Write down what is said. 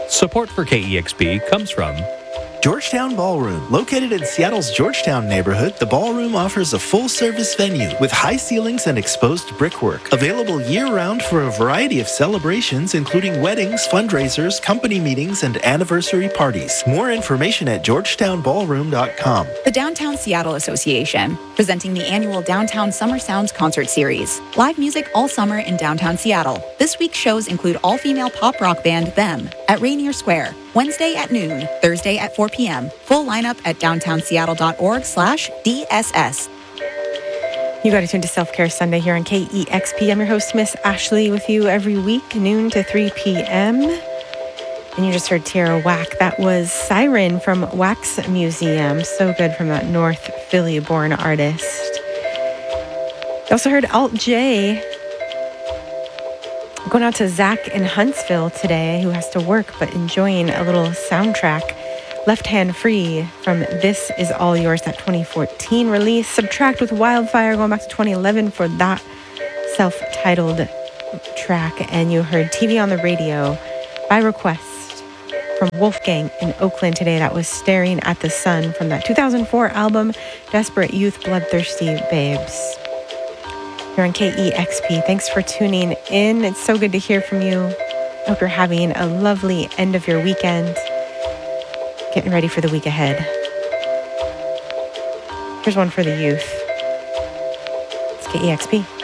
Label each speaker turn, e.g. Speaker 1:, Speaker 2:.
Speaker 1: Support for KEXP comes from
Speaker 2: Georgetown Ballroom. Located in Seattle's Georgetown neighborhood, the Ballroom offers a full-service venue with high ceilings and exposed brickwork. Available year-round for a variety of celebrations, including weddings, fundraisers, company meetings, and anniversary parties. More information at georgetownballroom.com.
Speaker 3: The Downtown Seattle Association, presenting the annual Downtown Summer Sounds Concert Series. Live music all summer in downtown Seattle. This week's shows include all-female pop rock band Them at Rainier Square, Wednesday at noon, Thursday at 4 p.m. Full lineup at downtownseattle.org/DSS.
Speaker 4: You got to tune to Self-Care Sunday here on KEXP. I'm your host, Miss Ashley, with you every week, noon to 3 p.m. And you just heard Tierra Whack. That was Siren from Wax Museum. So good from that North Philly-born artist. You also heard Alt J. Going out to Zach in Huntsville today, who has to work but enjoying a little soundtrack. Left Hand Free from This Is All Yours, that 2014 release. Subtract with Wildfire, going back to 2011 for that self-titled track. And you heard TV on the Radio by request from Wolfgang in Oakland today. That was Staring at the Sun from that 2004 album, Desperate Youth, Bloodthirsty Babes. Here on KEXP. Thanks for tuning in. It's so good to hear from you. I hope you're having a lovely end of your weekend. Getting ready for the week ahead. Here's one for the youth. It's KEXP.